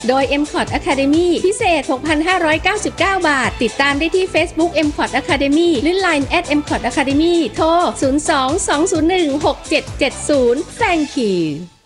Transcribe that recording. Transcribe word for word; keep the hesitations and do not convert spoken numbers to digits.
โดย เอ็ม ซี โอ ที Academy พิเศษ หกพันห้าร้อยเก้าสิบเก้า บาทติดตามได้ที่ Facebook เอ็ม ซี โอ ที Academy หรือ ไลน์ แอท เอ็ม ซี โอ ที Academy โทรศูนย์ สอง สอง ศูนย์ หนึ่ง หก เจ็ด เจ็ด ศูนย์ Thank you